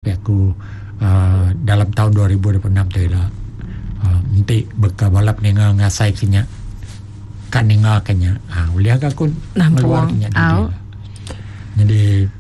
tapi aku dalam tahun 2026 tu lah nanti berkabalap dengan ngasai kenya kan ninga kenya uliah aku keluar kenya jadi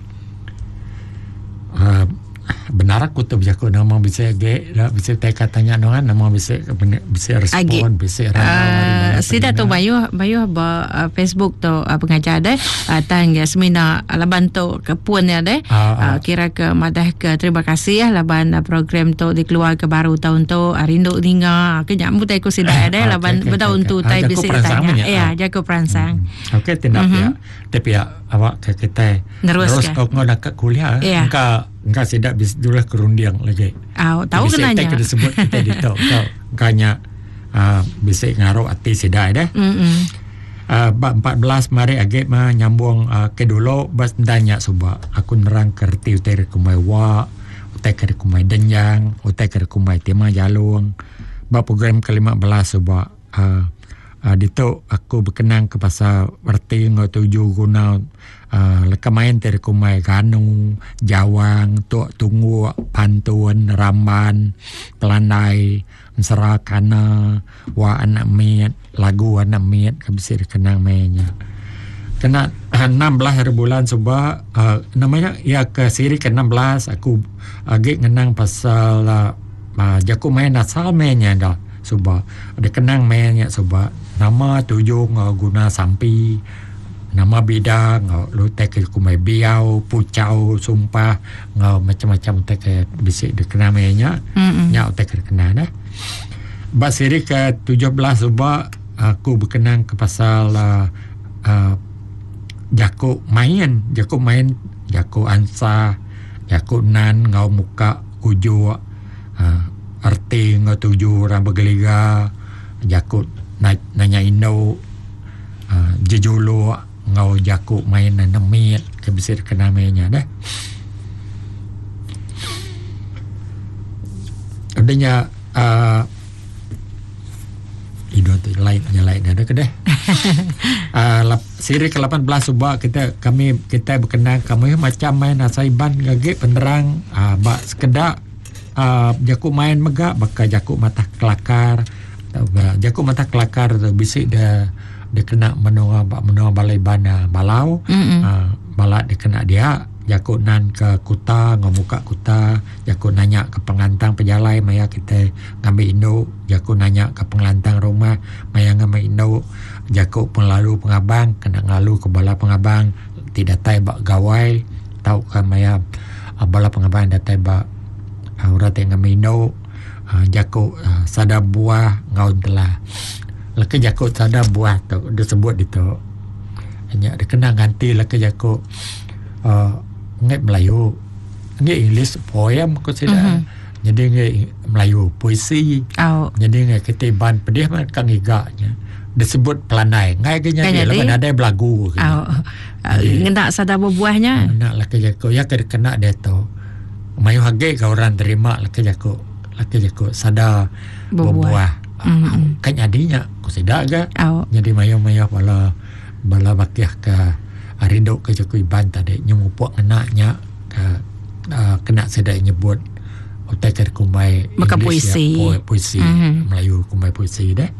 benar aku tu berjaku nama bisa bisa teka tanya dengan nama bisa respon bisa sida tu bayu ba Facebook tu pengajar deh tang Yasmina laban tu kepun ya deh kira ke madah ke terima kasih laban program tu dikeluar ke baru tahun tu rindu ninga ke nyambut aku sida deh laban bertahun tu tai bisa tanya jago perangsang okey tindak ya tapi ya awak kita terus kau nak kuliah engkau tidak bisa dulu kerundiang lagi. Tahu kenanya. Bisa kita sebut kita di tahu. Engkaunya bisa ngaruh hati sedai dah. 14 mari agak nyambung ke dulu bas tanya suba aku nerang kerti utai kumai wa utai ke kumai denjang utai ke kumai tema jalung ba program ke-15 suba dito aku berkenang ke pasal berti ngotuju guna lekamain dari kumai Ganung, Jawang, Tok Tunggu, Pantun, Ramban, Telandai, Serakana, Wa Anak Miet, lagu Anak Miet, bisa dikenang mainnya. Kena 16 hari bulan sebab namanya ya ke siri ke-16 aku agak ngenang pasal jaku main asal mainnya dah sebab ada kenang mainnya sebab nama tujuh guna sampi nama bidang lu tek kumai biau pucau sumpah macam-macam tek bisik dikenamanya nya tek kenana basiri ke 17 sebab aku berkenang ke pasal jaku main jaku ansa jaku nan ngau muka kuju arti ngau tuju orang bergeliga jaku nanya indo jejulu ngau jaku main nemit kebisir kenamanya dah adanya idon tu lain ada ke dah siri ke-18 subak kita berkenang kami macam main asaiban gage penerang bak sekedak jaku main megak baka jaku mata kelakar jaku mata kelakar tu bisik dah dia kena menua balai bana balau balak dia kena dia jaku nan ke kuta ngomuka kuta jaku nanya ke pengantang pejalai maya kita ngambil indo jaku nanya ke pengantang rumah maya ngambil indo jaku pelalu pengabang kena ngalu ke bala pengabang tidak tai bak gawai tahu kan maya bala pengabang datai bak urat yang ngambil indo jaku sada buah ngaun telah laki jaku sada buah tu dia sebut itu hanya dia kena ganti laki jaku ngai Melayu ngai English poem ko sida jadi ngai Melayu puisi jadi ngai ketiban pedih man kang iganya disebut pelanai ngai ganya dia lawan ada belagu ngena sada buahnya nak laki jaku ya kena dia tu mayu hage ka orang terima laki jaku sada buah kan adinya ko sida ga jadi mayu bala bakiah ka arindo ke jaku iban tadi nyumupuk ngenaknya kena sedai nyebut utai ke kumai maka puisi Melayu kumai puisi dah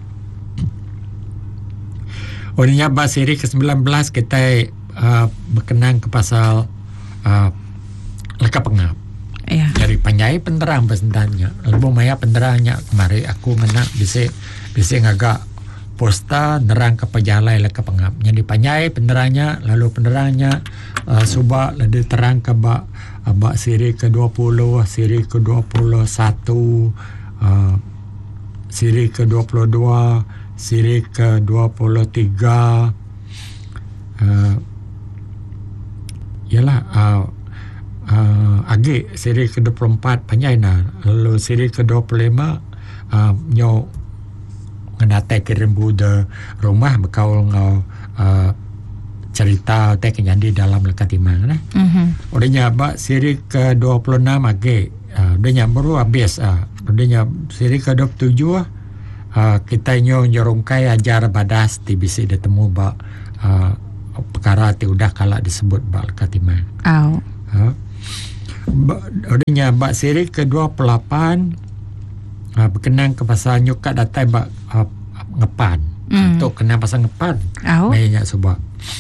orangnya basiri ke-19 kita berkenang ke pasal leka pengap dari panjai penderang pesentanya lebih maya penderangnya kemari aku ngenak bisa ngagak posta nerang ke pejalai leka pengapnya di panjai penderangnya lalu penderangnya subak lebih terang ke bak siri ke-20 siri ke-21 siri ke-22 siri ke-23 ialah agi siri ke-24 panjai lalu siri ke-25 nyo ngenatai kirim buda rumah berkaul ngau cerita teh kenyandi dalam lekat timang nah. Udahnya bak siri ke-26 agi udahnya baru habis udahnya siri ke-27 kita nyorongkai ajar badas ti bisi ditemu bak perkara ti udah kala disebut bak lekat timang. Odanya bak siri ke-28 berkenaan ke pasal nyukat datai bak ngepan. Untuk kenal pasal ngepan. Banyak sebab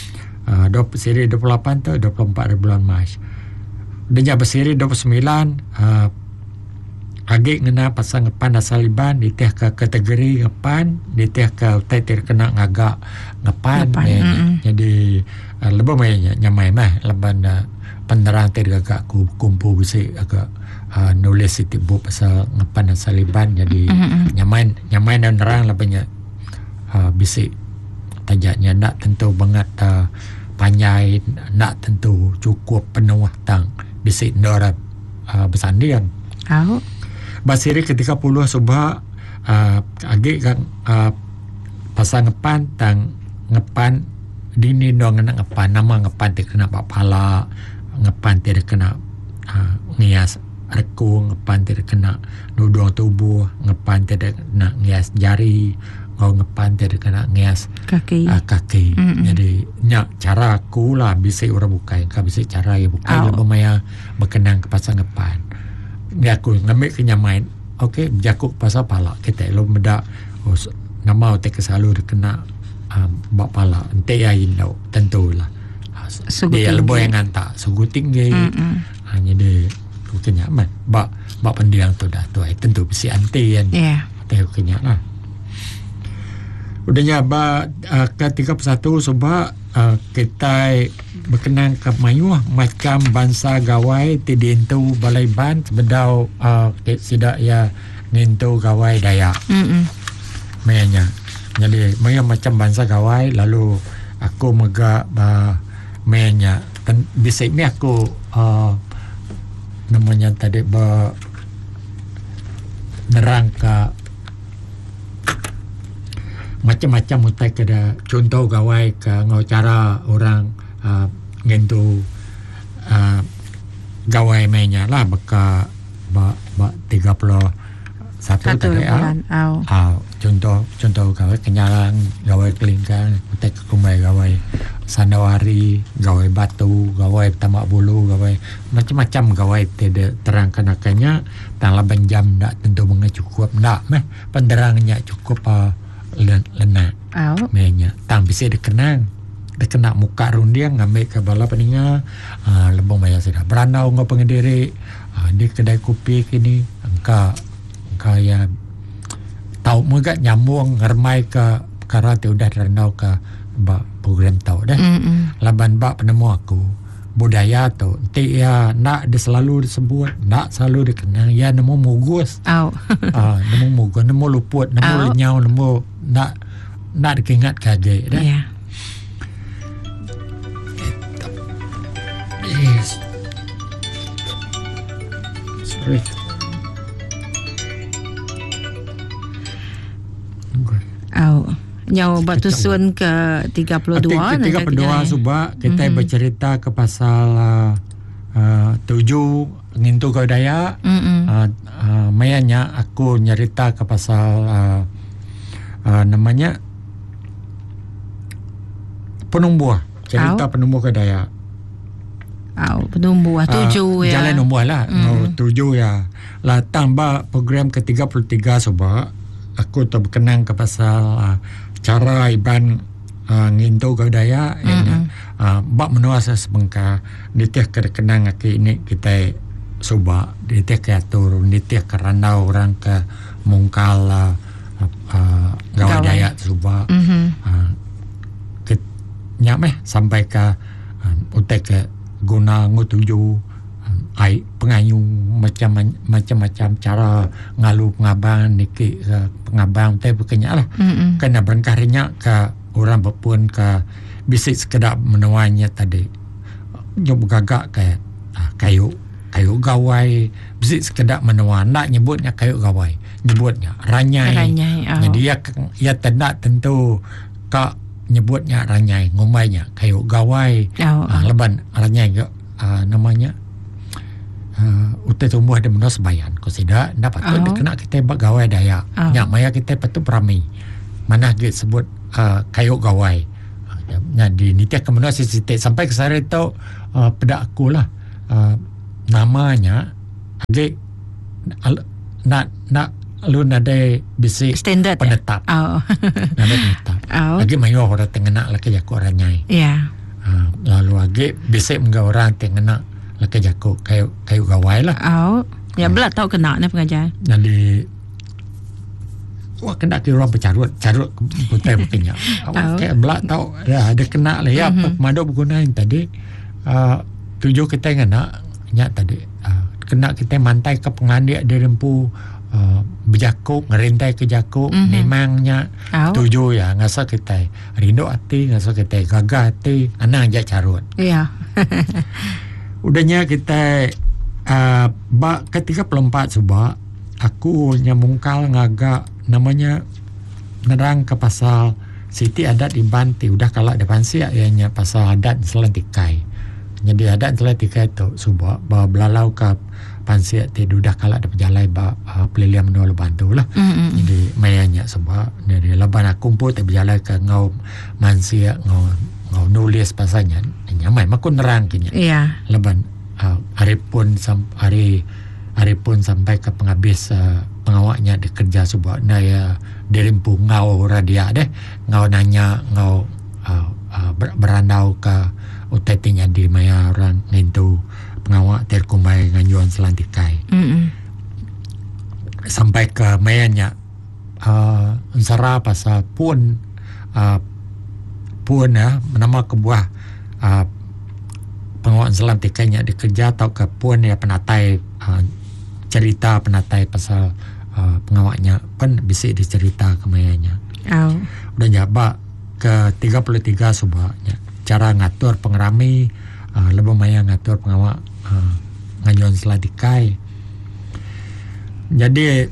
siri 28 tu 24 bulan Mac. Odanya bersiri 29 agak ngena pasal ngepan dasar liban ditih ke kategori ngepan, ditih ke utai terkena ngagak ngepan. Jadi lebih banyak nyamai mah leban penerang tergagak kumpul besi agak nulis sitik buku pasal ngepan dasar liban. Jadi nyamai dan nerang lebih banyak besi tajaknya nak tentu banget panjai, nak tentu cukup penuh tang besi norat bersandian. Basiri ke-30 subah agak kan pasal ngepan tang ngepan dini dong nak ngepan nama ngepan terkena pala, ngepan terkena ngias reku, ngepan terkena nudung tubuh, ngepan terkena ngias jari, ngepan terkena ngias kaki. Jadi nyak cara aku lah bisa orang bukai, ka bisa cara ya bukai lebih maya berkenang ke pasal ngepan. Ni aku ngambil kenyamain. Okey, jakuk pasal pala kita lo meda nama te kesalalu kena bak pala ente ya indo tentulah. Dia lebih yang nganta sugu tinggi. Hanya de kenyaman bak pendiang tu dah tu tentu besi antian. Teh kenyalah. Udahnya ke-31 sebab kita berkenaan ke mayuh macam bangsa gawai tidintu balai ban sebedau sidak ya nintu gawai Dayak. Mayanya. Jadi maya macam bangsa gawai lalu aku megak mayanya bisik ni aku namanya tadi nerang ke macam-macam utai kada contoh gawai ke ngau cara orang ngentu gawai mainnya lah baka 31 tadi contoh gawai kenyalang, gawai kelingkang, utai kumai gawai sandawari, gawai batu, gawai tamak bulu, gawai macam-macam gawai tidak terangkan akannya tang 8 jam tak tentu cukup tak meh penerangnya cukup lenak mainnya tang bisa dikenang dekena muka rundiang ngambil ke bala peninga lebong maya sudah beranau ngau pengendiri di kedai kopi kini engka ya tahu megak nyambung ngermai ke perkara tu udah renau ke program tahu dah laban bak penemu aku budaya tu nanti ya nak dia selalu disebut nak selalu dikenang ya nemu mugus nemu mugus nemu luput nemu lenyau nemu nak dikingat kaget dah yes sorry Nyau batu sun ke 32 subak kita bercerita ke pasal 7 ngintu kau Dayak. Mayanya aku nyerita ke pasal namanya penumbuh, cerita penumbuh kau Dayak. Penumbuh 7 ya. Jalan numbuh lah. 7 ya. Lah tambah program ke-33 subak aku tu berkenang ke pasal cara iban ngintu kau Dayak bak menuasa sebengka ditih ke kenang aki ini kita subak ditih ke atur ditih ke randau orang ke mungkal gawai Dayak subak nyameh sampai ke utek ke guna ngutuju ai pengayu macam-macam cara ngalu pengabang niki pengabang teh bekenya lah kena berengkarinya ke orang berpun ke bisik sekedar menuanya tadi nyoba gagak ke kayu gawai bisik sekedar menuan nak nyebutnya kayu gawai nyebutnya ranyai. Jadi ya tidak tentu kak nyebutnya ranyai ngomainya kayu gawai leban ranyai namanya utai tumbuh ada menos bayan ko sida dapat kena kita gawai Dayak nya maya kita patut berami mana kita sebut kayu gawai nya di nitia kemenos sitik sampai ke sare tu pedak aku lah namanya agi nak lu nade bisi standard penetap. Nade penetap. Agi mayo orang tengena laki jaku orang nyai. Ya. Lalu agi bisi mga orang tengena laki jaku kayu gawai lah. Ya belak tahu kena ni pengajar. Jadi wah kena kira orang bercarut putai mungkinnya. Kayak belak tahu ada kena lah ya. Mado bergunain tadi tujuh kita kena nyak tadi kena kita mantai ke pengandik dia rempu berjakuk ngerintai ke jakuk memangnya tujuh ya ngasa kita rindu hati ngasa kita gagah hati anak aja carut. Iya. Udahnya kita ke-34 sebab aku nyamungkal ngagak namanya nerang ke pasal Siti adat Ibanti udah kalau depan siak ianya pasal adat Selentikai. Jadi adat Selentikai tu sebab bawa belalau ke pansiak ti udah kalau ada berjalan pelilian menua bantu lah. Jadi mayanya sebab dari leban aku pun tak berjalan ke ngau mansiak ngau nulis pasalnya nyamai aku nerang kinya. Iya. Leban hari pun sampai ke penghabis pengawaknya dikerja sebab ya dirimpu ngau radia deh ngau nanya ngau berandau ke utetinya di maya orang ngintu pengawak terkumai nganjuan Selentikai. Sampai ke mayanya sara pasal pun ya nama kebuah pengawak Selantikainya dikerja atau ke pun ya penatai cerita penatai pasal pengawaknya pun bisa dicerita ke mayanya. Udah jabak ke 33 sebabnya cara ngatur pengerami lebih maya ngatur pengawak ngajuan Selatikai. Jadi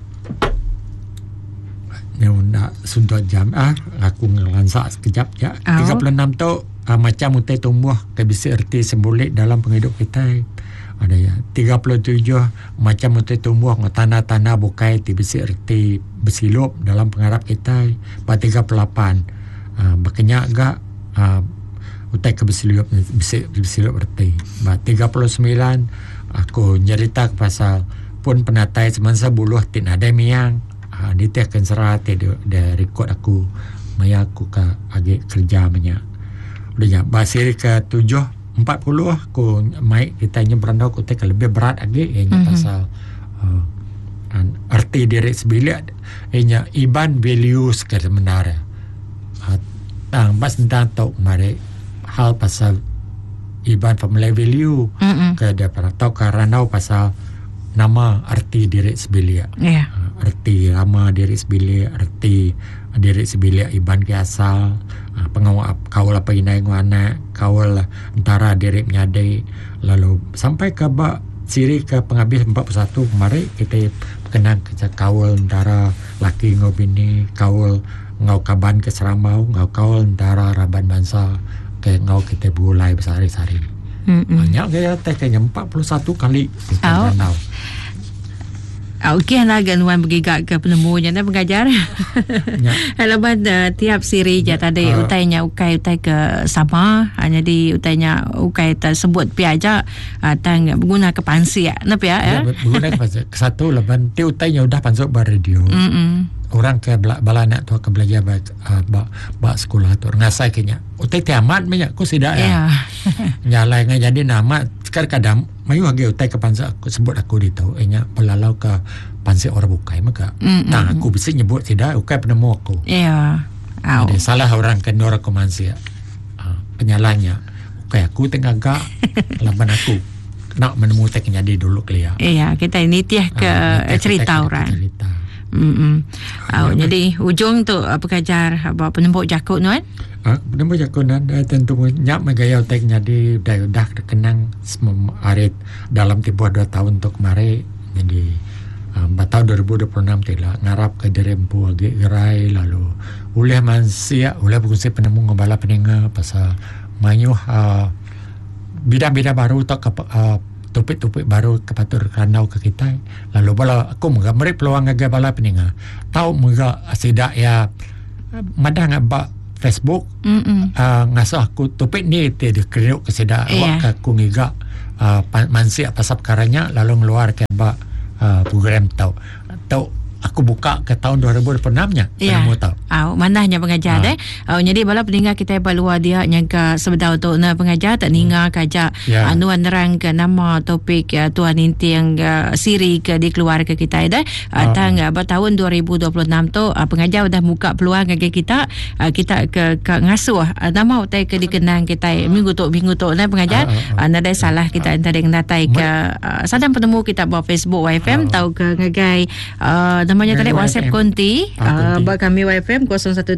ni unda suntuk jam aku ngelansak sekejap ya. 36 tu macam utai tumbuh ke bisa erti simbolik dalam penghidup kita. Ada ya 37 macam utai tumbuh tanah-tanah bukai ti bisa erti bersilup dalam pengharap kita. 38 berkenyak gak utai ke bersilup erti. 39 aku nyerita pasal pun penatai semasa buluh tin ada miang dia akan serah dia rekod aku maya aku ke agi kerja banyak. Udah basir ke 40 aku mai kita nya berandau aku tak lebih berat lagi ianya pasal arti diri sebilik ianya iban values ke sebenarnya. Bas tentang tahu mari hal pasal iban family value ke dia pernah tahu karena pasal nama arti diri sebilik. Arti nama diri sebilik, arti diri sebilik iban ke asal pengawal kawal apa inai ngwana kawal antara diri menyadai lalu sampai ke bak siri ke penghabis 41 kemarin kita kenang ke kawal antara laki ngau bini kawal ngau kaban ke seramau ngau kawal antara raban bangsa ke ngau kita bulai bersari-sari. Banyak kaya kayaknya 41 kali kita kenal. Okey lah ganuan bergigak ke penemunya dan pengajar. Halaman tiap siri je tadi utainya ukai ke sama hanya di utainya ukai tersebut piaja tang berguna ke pansi ya. Napa ya? Berguna ke pansi. Satu leban ti utainya udah pansuk bar radio. Orang ke bala anak tu ke belajar bak sekolah tu ngasai kenya. Utai tiamat banyak ku sidak ya. Nyalai jadi nama kadang mayu agi utai ke pansa aku sebut aku ditau enya pelalau ke pansi orang bukai maka nah aku bisa nyebut tidak ukai penemu aku ada salah orang ke nora ke mansia penyalahnya ukai aku tengah gak laban aku nak menemu teknya di dulu kelia kita ini tiah ke cerita orang jadi ujung tu pengajar penembuk jakut tu kan penemu jakunan tentu nyak megaya teknya di dah kenang arit dalam tibuh 2 tahun untuk kemarin jadi tahun 2026 telah ngarap ke dirempu agi gerai lalu uleh mansia uleh berfungsi penemu ngobala peninga pasal mayuh bidang-bidang baru tak topik-topik baru kepatur kanau ke kita lalu bala aku meri peluang ngaga bala peninga tahu mega sidak ya madang abak Facebook ngasah aku topik ni dia keruk kesedak awak aku ngiga mansi apa perkaranya lalu ngeluar ke program tau aku buka ke tahun 2026-nya. Ya. Manahnya pengajar jadi bala peninggal kita luar dia nyangka sebedau tu na pengajar tak ninga kaja anuan nerang ke nama topik tuan inti yang siri ke di keluarga kita tang tahun 2026 tu pengajar udah buka peluang ke kita ke ngasuh nama utai ke dikenang kita minggu tu na pengajar nada salah kita antara yang datai ke sadang penemu kita bawa Facebook YFM tahu ke ngagai namanya tadi WhatsApp konti kami YFM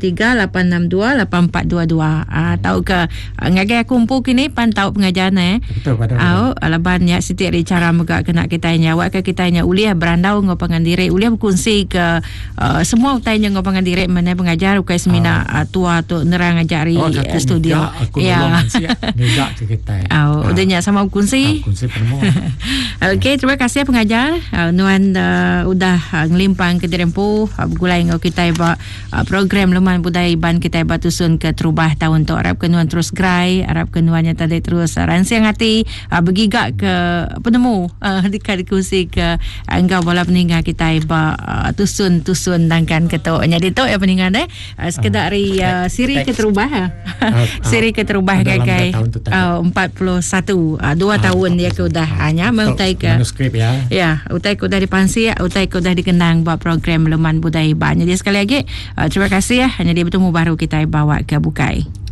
0138628422 tahu ke ngagai kumpul kini pan tahu pengajaran betul pada alaban ya setiap cara megak kena kita nyawa ke kita nya uliah berandau ngopangan diri uliah berkongsi ke semua utainya ngopangan diri mana pengajar ukai semina tua tu nerang ajari studio ya ngejak ke kita udahnya sama berkongsi okey terima kasih pengajar nuan udah ngelimpang ke dirempu gulai ngau kita program luman budaya iban kita batusun ke terubah tahun tu harap kenuan terus gerai harap kenuannya tadi terus ransiang hati bergigak ke penemu dikusi ke anggap bola peninggal kita tusun dangkan ketuknya di tu ya peninggal sekedar siri ke terubah siri ke terubah gagai 41 2 tahun dia ke udah hanya mengutai ke manuskrip ya utai ke udah dipansi utai ke udah dikenang buat program luman budaya iban jadi sekali lagi terima kasih hanya dia bertemu baru kita bawa ke Bukai.